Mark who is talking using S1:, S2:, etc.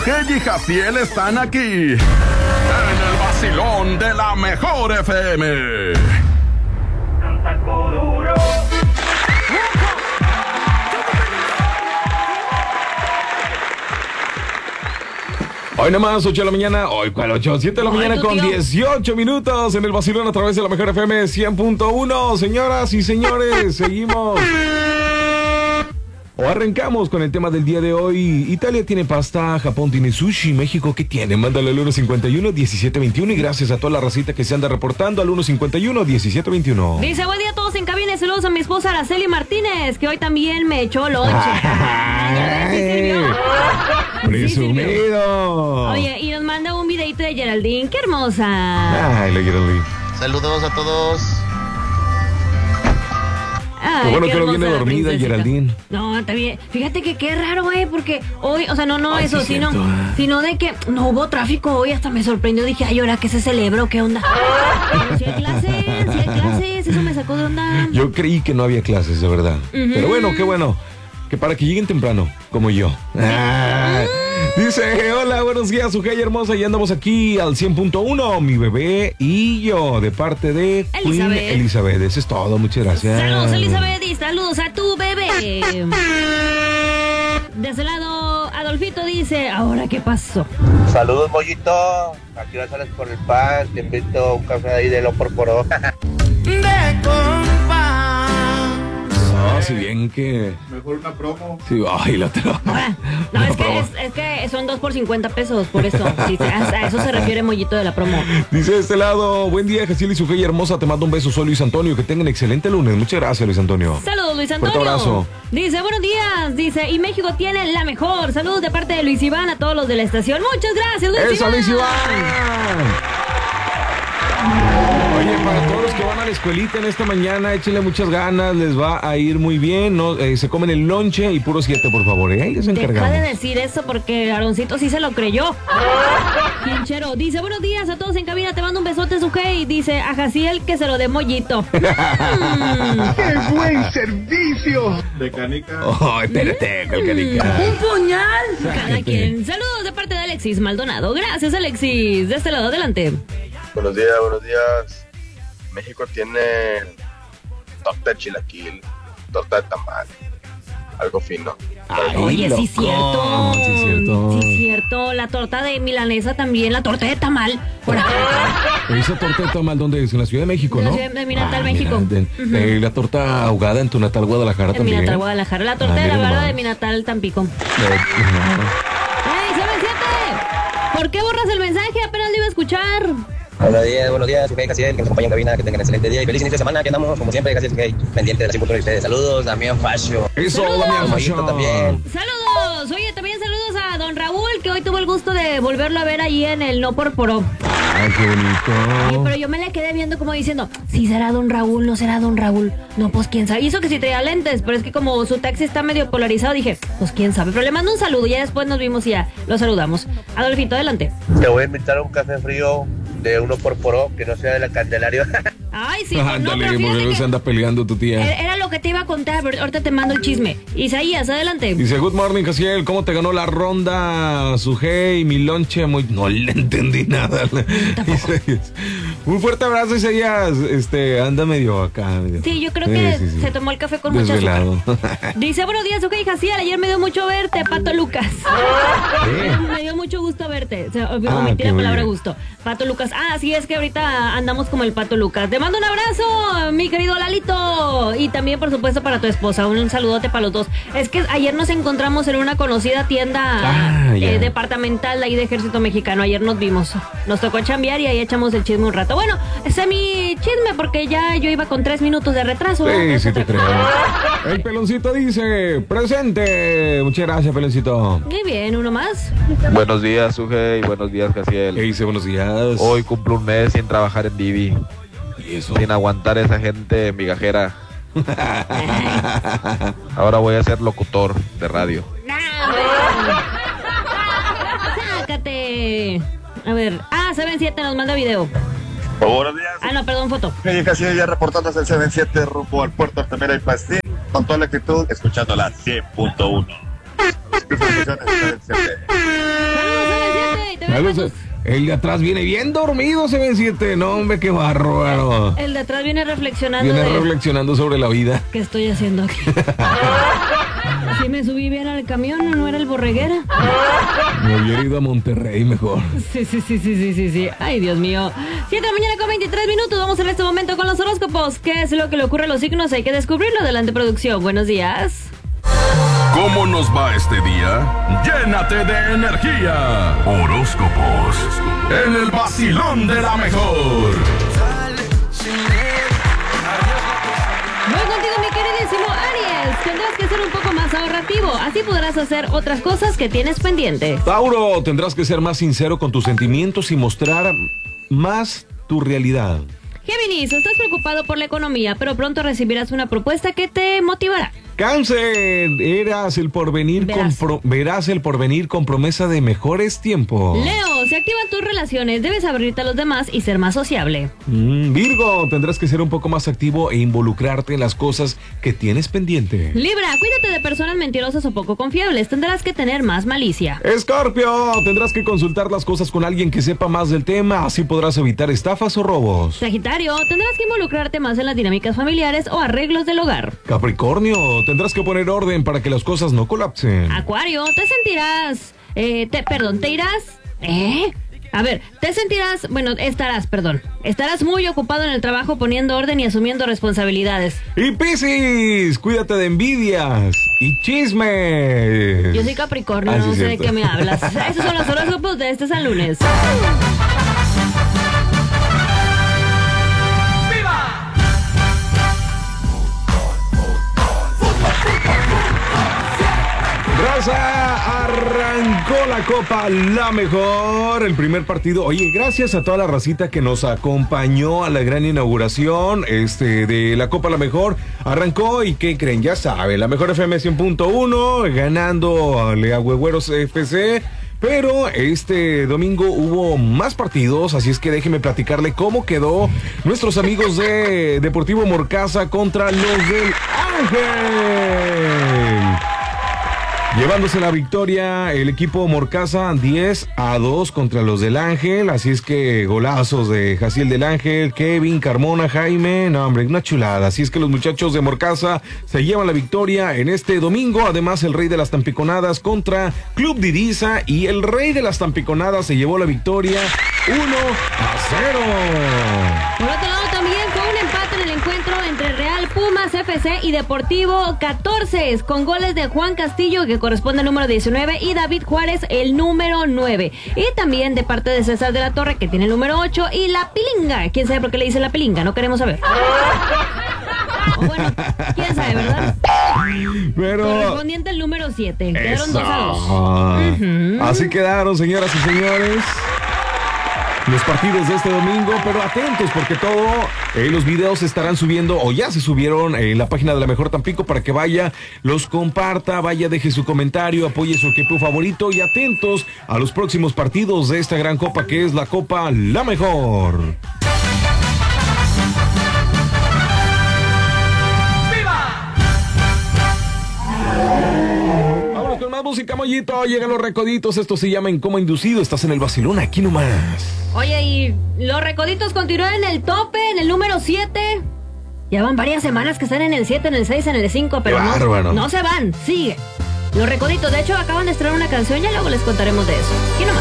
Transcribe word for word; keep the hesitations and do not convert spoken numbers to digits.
S1: Ella y Jaciel están aquí en el vacilón de la mejor F M. Hoy nomás, ocho de la mañana, hoy cuál ocho, siete de la mañana con dieciocho minutos en el vacilón a través de la mejor F M cien punto uno. Señoras y señores, seguimos. O arrancamos con el tema del día de hoy. Italia tiene pasta, Japón tiene sushi, México ¿qué tiene? Mándale al uno cincuenta y uno, diecisiete veintiuno y gracias a toda la racita que se anda reportando al uno cincuenta y uno, diecisiete veintiuno.
S2: Dice, buen día a todos en cabina y saludos a mi esposa Araceli Martínez, que hoy también me echó lonche.
S1: Presumido.
S2: Oye, y nos manda un videito de Geraldine, qué hermosa.
S1: Ay, la Geraldine.
S3: Saludos a todos.
S2: Ay,
S1: qué bueno
S2: qué
S1: que no viene
S2: hermosa
S1: dormida,
S2: princesita.
S1: Geraldine.
S2: No, está bien. Fíjate que qué raro, eh, porque hoy, o sea, no, no
S1: Ay,
S2: eso,
S1: sí,
S2: sino,
S1: cierto, eh.
S2: sino de que no hubo tráfico hoy, hasta me sorprendió. Dije, ay, ¿ahora qué se celebró? ¿Qué onda? Pero si hay clases, si hay clases, eso me sacó de onda.
S1: Yo creí que no había clases, de verdad.
S2: Uh-huh.
S1: Pero bueno, qué bueno. Que para que lleguen temprano, como yo. Ah, dice, hola, buenos días, Ujay hermosa. Y andamos aquí al cien punto uno, mi bebé y yo, de parte de
S2: Elizabeth.
S1: Queen Elizabeth. Eso es todo, muchas gracias.
S2: Saludos, Elizabeth, y saludos a tu bebé. De ese lado, Adolfito dice, ¿ahora qué pasó?
S3: Saludos, Mollito. Aquí vas sales por el pan. Te invito a un café ahí de lo por poro.
S4: De compa.
S1: No, si bien que...
S5: Mejor una promo.
S1: Sí, ay, la otra.
S2: Ah, no, es que, es, es que son dos por cincuenta pesos, por eso. Sí, a, a eso se refiere Mollito de la promo.
S1: Dice de este lado, buen día, Jaciel y su Ujay hermosa. Te mando un beso, soy Luis Antonio. Que tengan excelente lunes. Muchas gracias, Luis Antonio.
S2: Saludos, Luis Antonio.
S1: Fuerte abrazo.
S2: Dice, buenos días. Dice, y México tiene la mejor. Saludos de parte de Luis Iván a todos los de la estación. Muchas gracias, Luis
S1: ¡Eso,
S2: Iván.
S1: Luis Iván! Oye, para todos los que van a la escuelita en esta mañana, échenle muchas ganas, les va a ir muy bien, ¿no? Eh, se comen el lonche y puro siete, por favor, ¿eh? Ahí les encargamos.
S2: Deja de decir eso porque Aaroncito sí se lo creyó. Pinchero. Dice, buenos días a todos en cabina, te mando un besote, Sujei. Dice, a Jaciel que se lo dé Mollito. mm.
S5: ¡Qué buen servicio! De canica.
S1: Oh, espérate, con canica.
S2: ¡Un puñal! Cada quien. Saludos de parte de Alexis Maldonado. Gracias, Alexis. De este lado, adelante.
S6: Buenos días, buenos días. México tiene torta de chilaquil, torta de tamal, algo fino.
S1: Ay,
S2: Oye,
S1: loco.
S2: sí es cierto.
S1: Sí es cierto.
S2: Sí es cierto. La torta de milanesa también, la torta de tamal. Por acá.
S1: Esa torta de tamal, ¿dónde es? En la Ciudad de México,
S2: En la
S1: ¿no?
S2: Ciudad de mi natal,
S1: Ah,
S2: México.
S1: mira, de-
S2: Ujú.
S1: eh, la torta ahogada en tu natal Guadalajara
S2: En mi
S1: también.
S2: natal Guadalajara. La torta
S1: Ah,
S2: de la
S1: mira
S2: barra
S1: nomás.
S2: de mi natal Tampico.
S1: Eh,
S2: ¡Ey, siete siete! ¿Por qué borras el mensaje? Apenas lo iba a escuchar.
S3: Buenos días, buenos días, Sujei, Jaciel, que nos acompañan en cabina, que tengan excelente día y feliz inicio de semana, que andamos, como siempre, Jaciel, Sujei, pendiente de la cien punto uno de ustedes. Saludos, Damián Facio.
S1: Eso,
S2: Saludos.
S1: Damián
S3: Mollito
S1: Fashion.
S3: también.
S2: ¡Saludos! Oye, también saludos a don Raúl, que hoy tuvo el gusto de volverlo a ver ahí en el No Por Poró.
S1: Ay, qué
S2: Oye,
S1: bonito.
S2: pero yo me le quedé viendo como diciendo, si será don Raúl, no será don Raúl. No, pues quién sabe. Hizo que sí traía lentes, pero es que como su taxi está medio polarizado, dije, pues quién sabe. Pero le mando un saludo, ya después nos vimos y ya lo saludamos. Adolfito, adelante.
S3: Te voy a invitar a un café frío de uno por poro, que no sea de la Candelario.
S2: Ay, sí, no,
S1: Ándale,
S2: pero
S1: porque
S2: fíjate
S1: luego se
S2: que
S1: anda peleando tu tía.
S2: era era lo que te iba a contar, pero ahorita te mando el chisme. Isaías, adelante.
S1: Dice, good morning, Jaciel, ¿cómo te ganó la ronda? Sujei, mi lonche, muy... No le entendí nada. Isaías. Un fuerte abrazo, Isaías. Este, anda medio acá. Medio.
S2: Sí, yo creo que
S1: Sí, sí, sí.
S2: se tomó el café con mucha
S1: Desvelado.
S2: azúcar. Dice, buenos días, ok, Jaciel, ayer me dio mucho verte, Pato Lucas.
S1: ¿Eh?
S2: Me dio mucho gusto verte. O sea,
S1: Ah,
S2: omití
S1: qué
S2: la
S1: muy
S2: palabra
S1: bien.
S2: gusto. Pato Lucas. Ah, sí, es que ahorita andamos como el Pato Lucas. Te mando un abrazo, mi querido Lalito. Y también, por supuesto, para tu esposa. Un saludote para los dos. Es que ayer nos encontramos en una conocida tienda
S1: Ah, ya.
S2: eh, departamental de ahí de Ejército Mexicano. Ayer nos vimos. Nos tocó chambear y ahí echamos el chisme un rato. Bueno, ese es mi chisme porque ya yo iba con tres minutos de retraso.
S1: Sí,
S2: Es
S1: sí
S2: otra
S1: te
S2: cosa.
S1: creo. El peloncito dice, presente. Muchas gracias, peloncito.
S2: Muy bien, uno más.
S6: Buenos días, Sujei, buenos días, Jaciel.
S1: ¿Qué dice? Buenos días.
S6: Hoy cumplo un mes sin trabajar en Divi,
S1: ¿Y eso?
S6: sin aguantar esa gente migajera. Ahora voy a ser locutor de radio.
S2: Nah, hombre. Sácate. A ver. Ah, Seven siete nos manda video.
S5: Buenos días.
S2: Ah, no, perdón, foto.
S5: Hey, Jaciel, ya reportándose el Seven siete rumbo al puerto Altamira y Pastín, con toda la actitud, escuchando la cien punto uno.
S2: Saludos
S1: Algo se- El de atrás viene bien dormido, C B siete. No, hombre, qué bárbaro.
S2: El de atrás viene reflexionando
S1: Viene
S2: de
S1: reflexionando sobre la vida.
S2: ¿qué estoy haciendo aquí? Si me subí bien al camión, no era el borreguera.
S1: Me hubiera ido a Monterrey mejor.
S2: Sí, sí, sí, sí, sí, sí, sí. Ay, Dios mío. siete de la mañana con veintitrés minutos. Vamos en este momento con los horóscopos. ¿Qué es lo que le ocurre a los signos? Hay que descubrirlo. Adelante, producción. Buenos días.
S7: ¿Cómo nos va este día? Llénate de energía. Horóscopos en el vacilón de la mejor.
S2: Voy contigo, mi queridísimo Aries. Tendrás que ser un poco más ahorrativo. Así podrás hacer otras cosas que tienes pendiente.
S1: Tauro, tendrás que ser más sincero con tus sentimientos y mostrar más tu realidad.
S2: Géminis, estás preocupado por la economía, pero pronto recibirás una propuesta que te motivará.
S1: Cáncer, eras el porvenir
S2: Verás.
S1: con pro- verás el porvenir con promesa de mejores tiempos.
S2: Leo, se activan tus relaciones, debes abrirte a los demás y ser más sociable.
S1: Mm, Virgo, tendrás que ser un poco más activo e involucrarte en las cosas que tienes pendiente.
S2: Libra, cuídate de personas mentirosas o poco confiables, tendrás que tener más malicia.
S1: Escorpio, tendrás que consultar las cosas con alguien que sepa más del tema, así podrás evitar estafas o robos.
S2: Sagitario, tendrás que involucrarte más en las dinámicas familiares o arreglos del hogar.
S1: Capricornio, tendrás que poner orden para que las cosas no colapsen.
S2: Acuario, te sentirás, eh, te, perdón, te irás, ¿eh? A ver, te sentirás, bueno, estarás, perdón, estarás muy ocupado en el trabajo poniendo orden y asumiendo responsabilidades.
S1: Y Piscis, cuídate de envidias y chismes.
S2: Yo soy Capricornio,
S1: Ah, sí,
S2: no sé de
S1: cierto.
S2: qué me hablas. Esos son los horóscopos de este San Lunes.
S1: Raza, arrancó la Copa La Mejor, el primer partido. Oye, gracias a toda la racita que nos acompañó a la gran inauguración este, de la Copa La Mejor. Arrancó y ¿qué creen? Ya saben, la Mejor F M cien punto uno, ganando a Huehueros F C. Pero este domingo hubo más partidos, así es que déjeme platicarle cómo quedó nuestros amigos de Deportivo Morcasa contra los del Ángel. Llevándose la victoria el equipo Morcasa diez a dos contra los del Ángel, así es que golazos de Jaciel del Ángel, Kevin, Carmona, Jaime, no hombre, una chulada, así es que los muchachos de Morcasa se llevan la victoria en este domingo, además el rey de las Tampiconadas contra Club Diriza y el rey de las Tampiconadas se llevó la victoria uno a cero.
S2: Por otro lado, también fue un empate en el encuentro entre Real Pumas F C y Deportivo catorce, con goles de Juan Castillo, que corresponde al número diecinueve, y David Juárez, el número nueve. Y también de parte de César de la Torre, que tiene el número ocho, y La Pilinga. ¿Quién sabe por qué le dice La Pilinga? No queremos saber. O bueno, quién sabe, ¿verdad?
S1: Pero
S2: Correspondiente al número siete. Quedaron
S1: Eso.
S2: dos a dos.
S1: Ujú. Así quedaron, señoras y señores, los partidos de este domingo, pero atentos porque todo, eh, los videos se estarán subiendo o ya se subieron en la página de La Mejor Tampico para que vaya, los comparta, vaya, deje su comentario, apoye su equipo favorito y atentos a los próximos partidos de esta gran copa que es la Copa La Mejor. Vámonos con más música, Mollito. Llegan los recoditos. Esto se llama En Coma Inducido. Estás en el vacilón, aquí nomás.
S2: Oye, y los recoditos continúan en el tope, en el número siete. Ya van varias semanas que están en el siete, en el seis, en el cinco, pero
S1: Qué
S2: no,
S1: bárbaro.
S2: no se van, sigue. Los recoditos, de hecho, acaban de estrenar una canción, ya luego les contaremos de eso. Aquí nomás.